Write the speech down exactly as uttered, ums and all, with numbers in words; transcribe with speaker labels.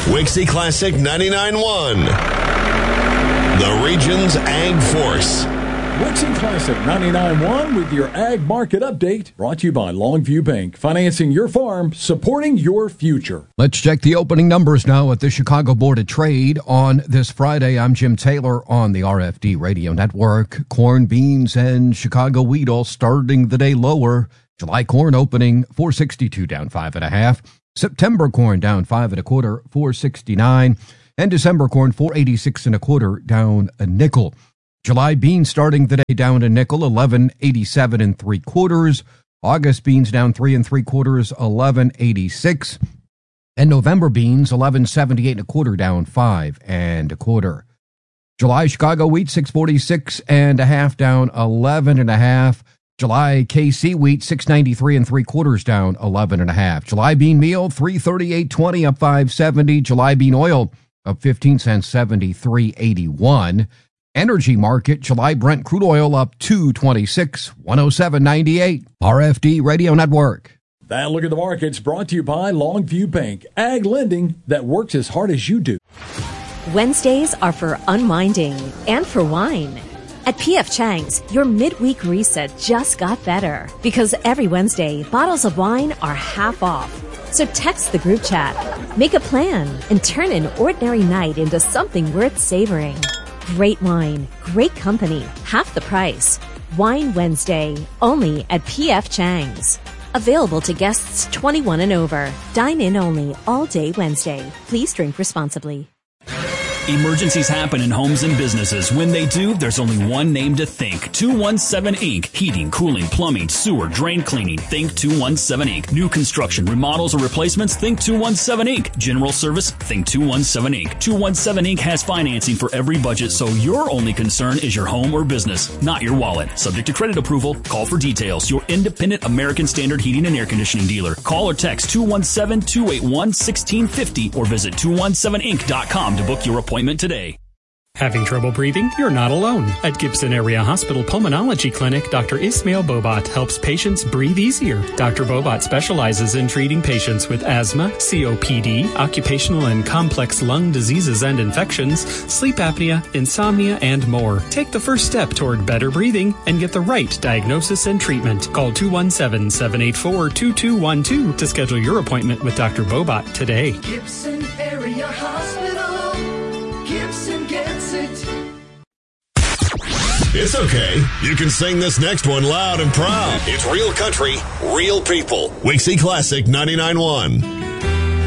Speaker 1: Wixie Classic ninety-nine point one. The region's Ag Force.
Speaker 2: Wixie Classic ninety-nine point one with your Ag Market Update, brought to you by Longview Bank, financing your farm, supporting your future.
Speaker 3: Let's check the opening numbers now at the Chicago Board of Trade on this Friday. I'm Jim Taylor on the R F D Radio Network. Corn, beans, and Chicago wheat all starting the day lower. July corn opening four sixty-two, down five and a half. September corn down five and a quarter, four sixty-nine. And December corn four eighty-six and a quarter, down a nickel. July beans starting the day down a nickel, eleven eighty-seven and three quarters. August beans down three and three quarters, eleven eighty-six. And November beans, eleven seventy-eight and a quarter, down five and a quarter. July Chicago wheat, six forty-six and a half, down eleven and a half. July K C wheat, six ninety-three and three quarters, down eleven and a half. July bean meal, three thirty-eight twenty, up five seventy. July bean oil, up fifteen cents, seventy-three eighty-one. Energy market, July Brent crude oil up two twenty-six, one oh seven ninety-eight. R F D Radio Network.
Speaker 2: That look at the markets brought to you by Longview Bank. Ag lending that works as hard as you do.
Speaker 4: Wednesdays are for unwinding and for wine. At P F Chang's, your midweek reset just got better because every Wednesday, bottles of wine are half off. So text the group chat, make a plan, and turn an ordinary night into something worth savoring. Great wine, great company, half the price. Wine Wednesday, only at P F Chang's. Available to guests twenty-one and over. Dine in only all day Wednesday. Please drink responsibly.
Speaker 5: Emergencies happen in homes and businesses. When they do, there's only one name to think. two one seven Incorporated. Heating, cooling, plumbing, sewer, drain cleaning. Think two one seven Incorporated. New construction, remodels, or replacements? Think two one seven Incorporated. General service? Think two one seven Incorporated. two one seven Incorporated has financing for every budget, so your only concern is your home or business, not your wallet. Subject to credit approval. Call for details. Your independent American Standard Heating and Air Conditioning dealer. Call or text two one seven, two eight one, one six five zero or visit two one seven inc dot com to book your appointment today.
Speaker 6: Having trouble breathing? You're not alone. At Gibson Area Hospital Pulmonology Clinic, Doctor Ismail Bobat helps patients breathe easier. Doctor Bobat specializes in treating patients with asthma, C O P D, occupational and complex lung diseases and infections, sleep apnea, insomnia, and more. Take the first step toward better breathing and get the right diagnosis and treatment. Call two one seven, seven eight four, two two one two to schedule your appointment with Doctor Bobat today.
Speaker 7: Gibson Area Hospital. Gibson gets it.
Speaker 1: It's okay. You can sing this next one loud and proud. It's real country, real people. Wixie Classic ninety-nine point one.